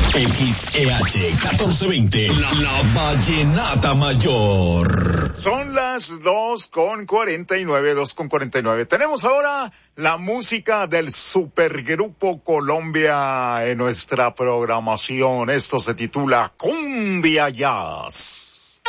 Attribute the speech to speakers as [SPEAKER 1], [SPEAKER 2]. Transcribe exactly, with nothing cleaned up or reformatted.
[SPEAKER 1] X E H catorce veinte, la, la Vallenata Mayor.
[SPEAKER 2] Son las dos con cuarenta y nueve, dos con cuarenta y nueve. Tenemos ahora la música del Supergrupo Colombia en nuestra programación. Esto se titula Cumbia Jazz.